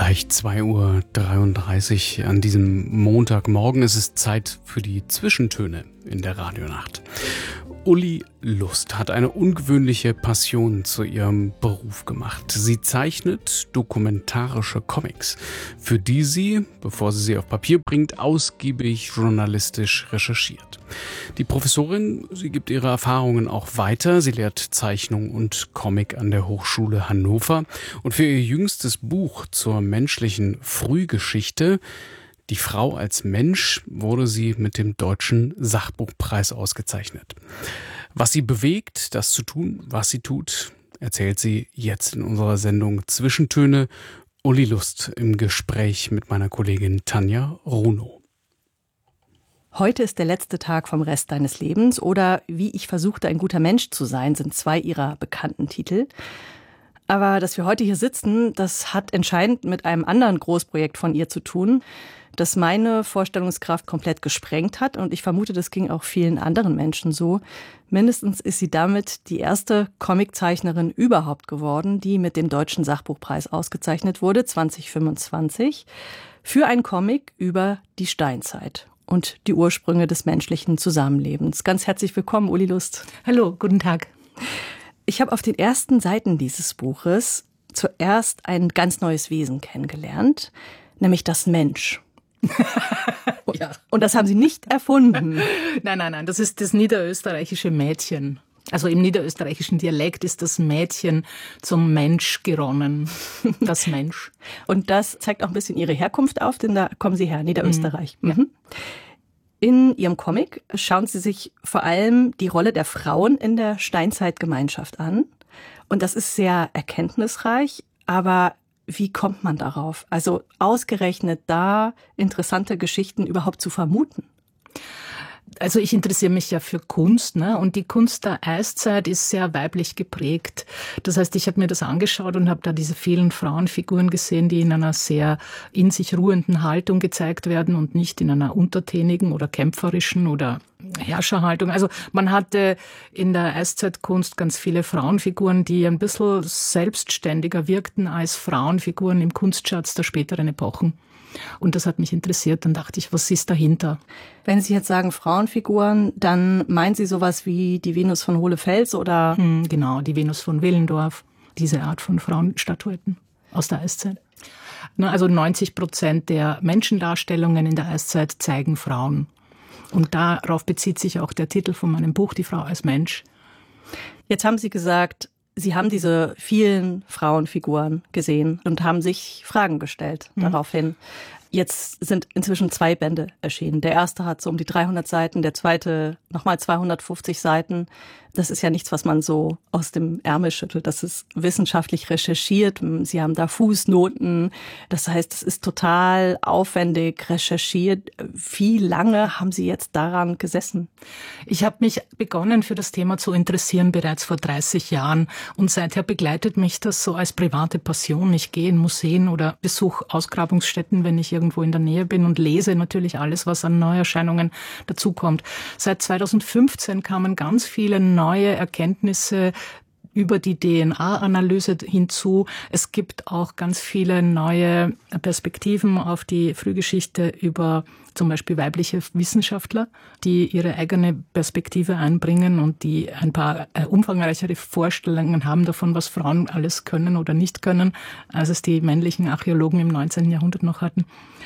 Gleich 2:33 Uhr an diesem Montagmorgen. Es ist Zeit für die Zwischentöne in der Radionacht. Uli Lust hat eine ungewöhnliche Passion zu ihrem Beruf gemacht. Sie zeichnet dokumentarische Comics, für die sie, bevor sie auf Papier bringt, ausgiebig journalistisch recherchiert. Die Professorin, sie gibt ihre Erfahrungen auch weiter. Sie lehrt Zeichnung und Comic an der Hochschule Hannover. Und für ihr jüngstes Buch zur menschlichen Frühgeschichte, Die Frau als Mensch, wurde sie mit dem Deutschen Sachbuchpreis ausgezeichnet. Was sie bewegt, das zu tun, was sie tut, erzählt sie jetzt in unserer Sendung Zwischentöne. Uli Lust im Gespräch mit meiner Kollegin Tanja Runow. Heute ist der letzte Tag vom Rest deines Lebens oder Wie ich versuchte, ein guter Mensch zu sein, sind zwei ihrer bekannten Titel. Aber dass wir heute hier sitzen, das hat entscheidend mit einem anderen Großprojekt von ihr zu tun, das meine Vorstellungskraft komplett gesprengt hat. Und ich vermute, das ging auch vielen anderen Menschen so. Mindestens ist sie damit die erste Comiczeichnerin überhaupt geworden, die mit dem Deutschen Sachbuchpreis ausgezeichnet wurde, 2025, für einen Comic über die Steinzeit und die Ursprünge des menschlichen Zusammenlebens. Ganz herzlich willkommen, Uli Lust. Hallo, guten Tag. Ich habe auf den ersten Seiten dieses Buches zuerst ein ganz neues Wesen kennengelernt, nämlich das Mensch. Ja. Und das haben Sie nicht erfunden. Nein, das ist das niederösterreichische Mädchen. Also im niederösterreichischen Dialekt ist das Mädchen zum Mensch geronnen. Das Mensch. Und das zeigt auch ein bisschen Ihre Herkunft auf, denn da kommen Sie her, Niederösterreich. Ja. In Ihrem Comic schauen Sie sich vor allem die Rolle der Frauen in der Steinzeitgemeinschaft an. Und das ist sehr erkenntnisreich, aber wie kommt man darauf? Also ausgerechnet da interessante Geschichten überhaupt zu vermuten? Also ich interessiere mich ja für Kunst, ne? Und die Kunst der Eiszeit ist sehr weiblich geprägt. Das heißt, ich habe mir das angeschaut und habe da diese vielen Frauenfiguren gesehen, die in einer sehr in sich ruhenden Haltung gezeigt werden und nicht in einer untertänigen oder kämpferischen oder Herrscherhaltung. Also man hatte in der Eiszeitkunst ganz viele Frauenfiguren, die ein bisschen selbstständiger wirkten als Frauenfiguren im Kunstschatz der späteren Epochen. Und das hat mich interessiert. Dann dachte ich, was ist dahinter? Wenn Sie jetzt sagen Frauenfiguren, dann meinen Sie sowas wie die Venus von Hohlefels oder? Genau, die Venus von Willendorf. Diese Art von Frauenstatuetten aus der Eiszeit. Also 90% der Menschendarstellungen in der Eiszeit zeigen Frauen. Und darauf bezieht sich auch der Titel von meinem Buch, Die Frau als Mensch. Jetzt haben Sie gesagt, Sie haben diese vielen Frauenfiguren gesehen und haben sich Fragen gestellt daraufhin. Jetzt sind inzwischen 2 Bände erschienen. Der erste hat so um die 300 Seiten, der zweite nochmal 250 Seiten. Das ist ja nichts, was man so aus dem Ärmel schüttelt. Das ist wissenschaftlich recherchiert. Sie haben da Fußnoten. Das heißt, es ist total aufwendig recherchiert. Wie lange haben Sie jetzt daran gesessen? Ich habe mich begonnen für das Thema zu interessieren bereits vor 30 Jahren. Und seither begleitet mich das so als private Passion. Ich gehe in Museen oder besuche Ausgrabungsstätten, wenn ich irgendwo in der Nähe bin und lese natürlich alles, was an Neuerscheinungen dazukommt. Seit 2015 kamen ganz viele neue Erkenntnisse über die DNA-Analyse hinzu. Es gibt auch ganz viele neue Perspektiven auf die Frühgeschichte über zum Beispiel weibliche Wissenschaftler, die ihre eigene Perspektive einbringen und die ein paar umfangreichere Vorstellungen haben davon, was Frauen alles können oder nicht können, als es die männlichen Archäologen im 19. Jahrhundert noch hatten.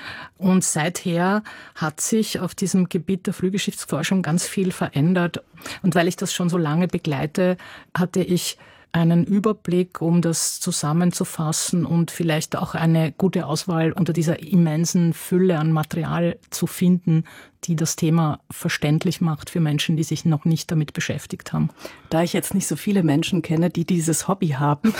Und seither hat sich auf diesem Gebiet der Frühgeschichtsforschung ganz viel verändert. Und weil ich das schon so lange begleite, hatte ich einen Überblick, um das zusammenzufassen und vielleicht auch eine gute Auswahl unter dieser immensen Fülle an Material zu finden, die das Thema verständlich macht für Menschen, die sich noch nicht damit beschäftigt haben. Da ich jetzt nicht so viele Menschen kenne, die dieses Hobby haben,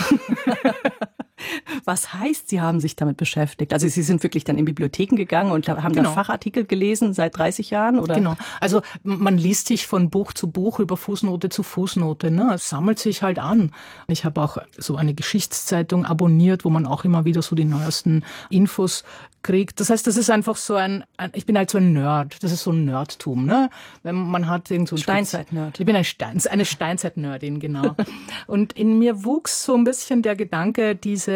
was heißt, Sie haben sich damit beschäftigt? Also Sie sind wirklich dann in Bibliotheken gegangen und haben dann Fachartikel gelesen seit 30 Jahren? Oder? Genau. Also man liest sich von Buch zu Buch, über Fußnote zu Fußnote. Ne? Es sammelt sich halt an. Ich habe auch so eine Geschichtszeitung abonniert, wo man auch immer wieder so die neuesten Infos kriegt. Das heißt, das ist einfach so ich bin halt so ein Nerd. Das ist so ein Nerdtum, ne? Wenn man hat irgend so Steinzeit-Nerd. Ich bin eine Steinzeit-Nerdin, genau. Und in mir wuchs so ein bisschen der Gedanke, diese Art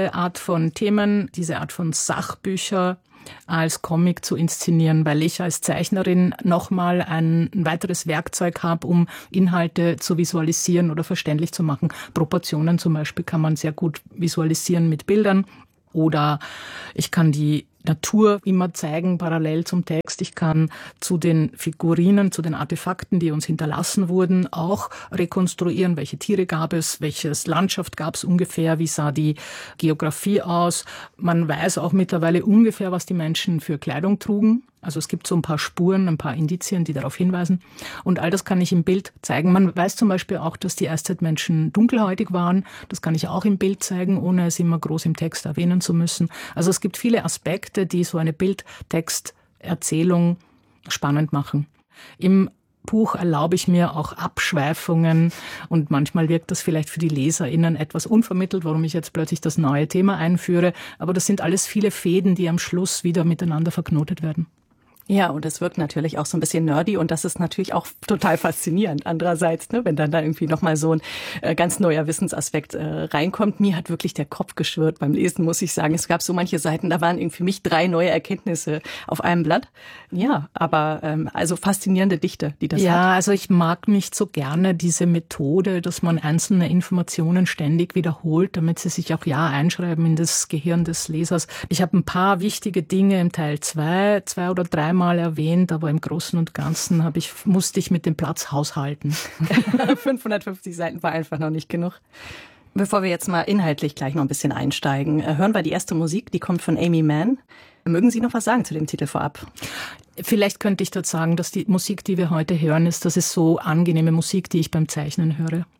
von Themen, diese Art von Sachbücher als Comic zu inszenieren, weil ich als Zeichnerin nochmal ein weiteres Werkzeug habe, um Inhalte zu visualisieren oder verständlich zu machen. Proportionen zum Beispiel kann man sehr gut visualisieren mit Bildern. Oder ich kann die Natur immer zeigen, parallel zum Text. Ich kann zu den Figurinen, zu den Artefakten, die uns hinterlassen wurden, auch rekonstruieren, welche Tiere gab es, welches Landschaft gab es ungefähr, wie sah die Geografie aus. Man weiß auch mittlerweile ungefähr, was die Menschen für Kleidung trugen. Also es gibt so ein paar Spuren, ein paar Indizien, die darauf hinweisen. Und all das kann ich im Bild zeigen. Man weiß zum Beispiel auch, dass die Eiszeitmenschen dunkelhäutig waren. Das kann ich auch im Bild zeigen, ohne es immer groß im Text erwähnen zu müssen. Also es gibt viele Aspekte, die so eine Bildtexterzählung spannend machen. Im Buch erlaube ich mir auch Abschweifungen und manchmal wirkt das vielleicht für die LeserInnen etwas unvermittelt, warum ich jetzt plötzlich das neue Thema einführe. Aber das sind alles viele Fäden, die am Schluss wieder miteinander verknotet werden. Ja, und es wirkt natürlich auch so ein bisschen nerdy und das ist natürlich auch total faszinierend. Andererseits, ne, wenn dann da irgendwie nochmal so ein ganz neuer Wissensaspekt reinkommt. Mir hat wirklich der Kopf geschwirrt beim Lesen, muss ich sagen. Es gab so manche Seiten, da waren irgendwie für mich 3 neue Erkenntnisse auf einem Blatt. Ja, aber also faszinierende Dichte, die das hat. Ja, also ich mag nicht so gerne diese Methode, dass man einzelne Informationen ständig wiederholt, damit sie sich auch einschreiben in das Gehirn des Lesers. Ich habe ein paar wichtige Dinge im Teil 2 oder 3 Mal erwähnt, aber im Großen und Ganzen musste ich mit dem Platz haushalten. 550 Seiten war einfach noch nicht genug. Bevor wir jetzt mal inhaltlich gleich noch ein bisschen einsteigen, hören wir die erste Musik, die kommt von Aimee Mann. Mögen Sie noch was sagen zu dem Titel vorab? Vielleicht könnte ich dort sagen, dass die Musik, die wir heute hören, das ist so angenehme Musik, die ich beim Zeichnen höre.